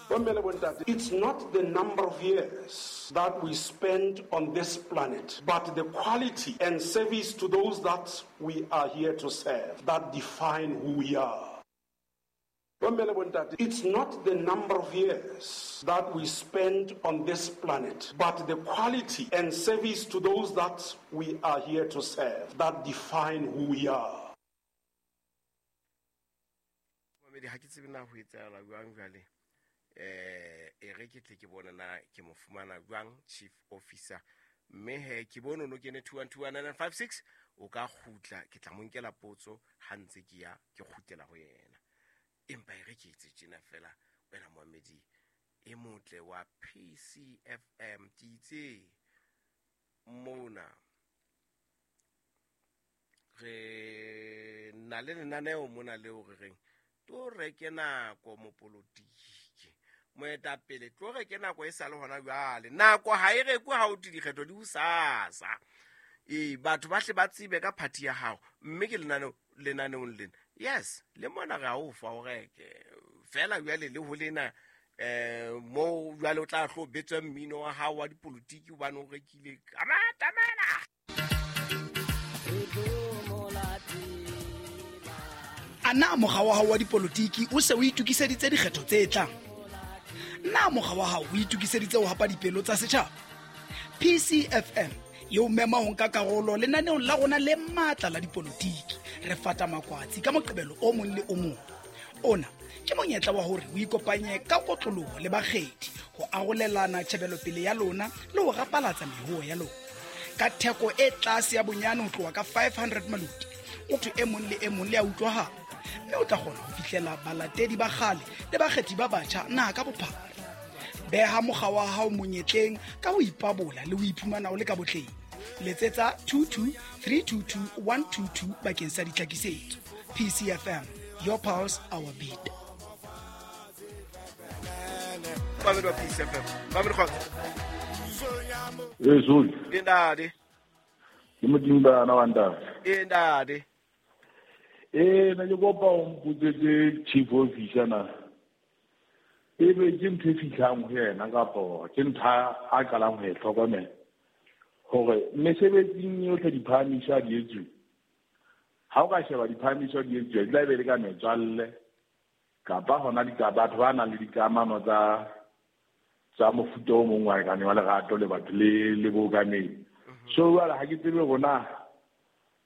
It's not the number of years that we spend on this planet, but the quality and service to those that we are here to serve that define who we are. It's not the number of years that we spend on this planet, but the quality and service to those that we are here to serve that define who we are. Chief Officer mehe ke bono no kene 212156 o ka khutla ke tla monkela potso hantse ke ya ke khutela go yena empa e re ke itse tsena fela wena Mohamedi e motle wa PCFM titse mona re na le lenaneo mona le o reng to reke nako mo politiki moeta pele tlo reke nako e sale hona jwale nako ha e rekwe ha o di dikgetho di usasa batho ba hle ba tsibe ka party ya hao mme ke lenaneo lena yes le mona ga o fa o reke fela jwale le ho lena mo jwale o tla hlo betswa mmino wa hao wa dipolitiki o bana o rekile amatamela ana moga wa hao wa dipolitiki o se o itukiseditse dikgetho tse tlang na moga wa hao o itukiseditse o hapa dipelo tsa setjhaba PCFM yo mema ho nka karolo lenaneong la rona le matla la dipolitiki re fata makwatsi ka moqebelo o mong le o mong ona ke monyetla wa hore o ikopanye ka kotloloho le bakgethi ho arolelana tshebelo pele ya lona le ho rapalatsa mehuo ya lona ka theko e tlase ya bonyane ho tloha ka 500 maluti motho e mong le e mong le a utlwahala mme o tla kgona ho fihlela balatedi ba kgale le bakgethi ba batjha na ka bophara beha moga wa hao monyetleng ka ho ipabola le ho iphumana o le ka botleng letsetsa 22322 bakeng sa ditlhakisetso PCFM your pulse our beat Pamela PCFM Pamela khotsa Zulu indade imudimba na wanda indade na yokopa umputse chief officer na ebe ke ntho fihlang ho yena kapo ke ntha a qalang ho e hlokomela hore mesebetsing yohle diphahamiso di etswe ha o ka sheba diphahamiso di etswe di le ka metswalle kapa hona di ka batho ba nang le dikamano tsa mofuta o mongwe wa ka ne wa lerato le batho le bokamedi so wala ha ke tsebe bona